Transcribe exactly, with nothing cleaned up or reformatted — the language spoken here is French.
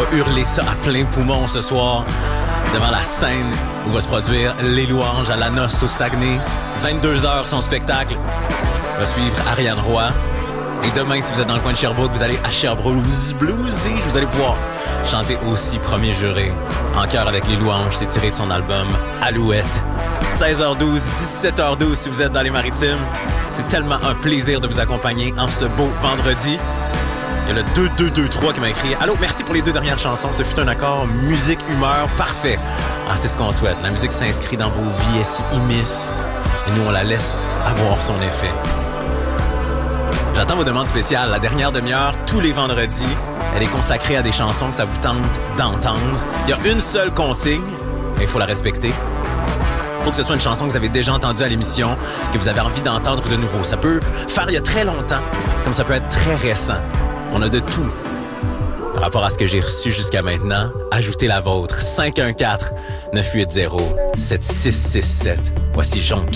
hurler ça à plein poumon ce soir devant la scène où va se produire Les Louanges à la noce au Saguenay. vingt-deux heures son spectacle va suivre Ariane Roy. Et demain, si vous êtes dans le coin de Sherbrooke, vous allez à Sherbrooke Blues, dis-je, vous allez pouvoir chanter aussi Premier Juré en chœur avec Les Louanges. C'est tiré de son album Alouette. seize heures douze, dix-sept heures douze si vous êtes dans les Maritimes. C'est tellement un plaisir de vous accompagner en ce beau vendredi. Il y a le deux deux deux trois qui m'a écrit « Allô, merci pour les deux dernières chansons. Ce fut un accord musique, humeur, parfait. » Ah, c'est ce qu'on souhaite. La musique s'inscrit dans vos vies, est si immisce. Et nous, on la laisse avoir son effet. J'attends vos demandes spéciales. La dernière demi-heure, tous les vendredis, elle est consacrée à des chansons que ça vous tente d'entendre. Il y a une seule consigne, et il faut la respecter. Il faut que ce soit une chanson que vous avez déjà entendue à l'émission, que vous avez envie d'entendre de nouveau. Ça peut faire il y a très longtemps, comme ça peut être très récent. On a de tout. Par rapport à ce que j'ai reçu jusqu'à maintenant, ajoutez la vôtre. cinq un quatre, neuf huit zéro, sept six six sept. Voici Jonquière.